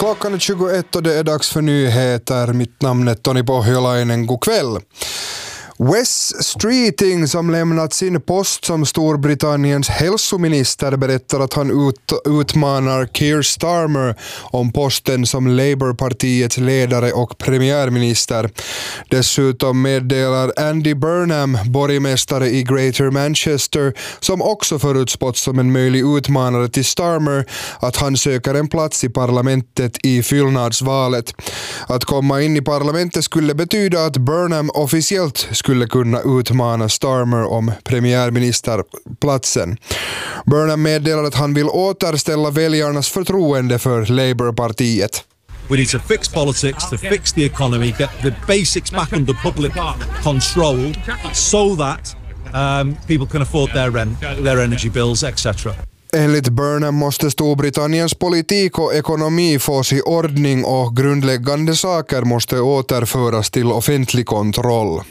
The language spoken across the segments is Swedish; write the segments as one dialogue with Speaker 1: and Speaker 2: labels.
Speaker 1: Klockan är 21 och det är dags för nyheter. Mitt namn är Toni Pohjolainen. God kväll. Wes Streeting, som lämnat sin post som Storbritanniens hälsominister, berättar att han utmanar Keir Starmer om posten som Labourpartiets ledare och premiärminister. Dessutom meddelar Andy Burnham, borgmästare i Greater Manchester, som också förutspåtts som en möjlig utmanare till Starmer, att han söker en plats i parlamentet i fyllnadsvalet. Att komma in i parlamentet skulle betyda att Burnham officiellt skulle kunna utmana Starmer om premiärministerplatsen. Burnham meddelar att han vill återställa väljarnas förtroende för Labourpartiet.
Speaker 2: We need to fix politics, to fix the economy, get the basics back under public control so that people can afford their rent, their energy bills, etc.
Speaker 1: Enligt Burnham måste Storbritanniens politik och ekonomi fås i ordning och grundläggande saker måste återföras till offentlig kontroll.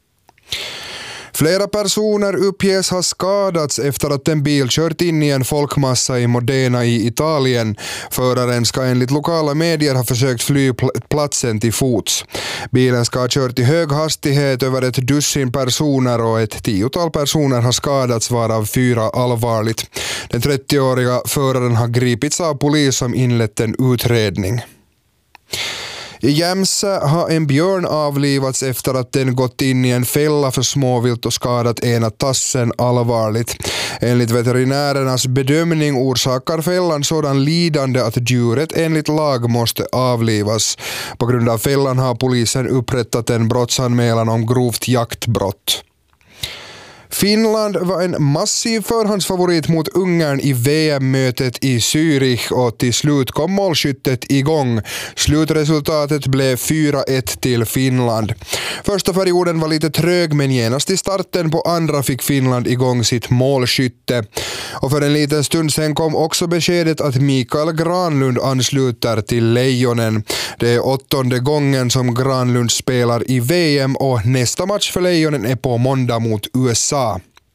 Speaker 1: Flera personer uppges ha skadats efter att en bil kört in i en folkmassa i Modena i Italien. Föraren ska enligt lokala medier ha försökt fly platsen till fots. Bilen ska ha kört i hög hastighet över ett dussin personer och ett 10-tal personer har skadats, varav 4 allvarligt. Den 30-åriga föraren har gripits av polis som inlett en utredning. I Jämse har en björn avlivats efter att den gått in i en fälla för småvilt och skadat ena tassen allvarligt. Enligt veterinärernas bedömning orsakar fällan sådan lidande att djuret enligt lag måste avlivas. På grund av fällan har polisen upprättat en brottsanmälan om grovt jaktbrott. Finland var en massiv förhandsfavorit mot Ungern i VM-mötet i Zürich och till slut kom målskyttet igång. Slutresultatet blev 4-1 till Finland. Första perioden var lite trög, men genast i starten på andra fick Finland igång sitt målskytte. Och för en liten stund sen kom också beskedet att Mikael Granlund ansluter till Lejonen. Det är 8:e gången som Granlund spelar i VM och nästa match för Lejonen är på måndag mot USA.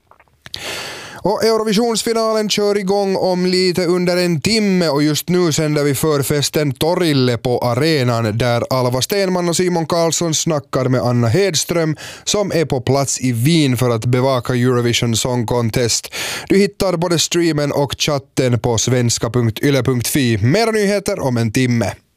Speaker 1: Och Eurovisionsfinalen kör igång om lite under en timme och just nu sänder vi förfesten Torille på arenan där Alva Stenman och Simon Karlsson snackar med Anna Hedström som är på plats i Wien för att bevaka Eurovision Song Contest. Du hittar både streamen och chatten på svenska.yle.fi. Mera nyheter om en timme.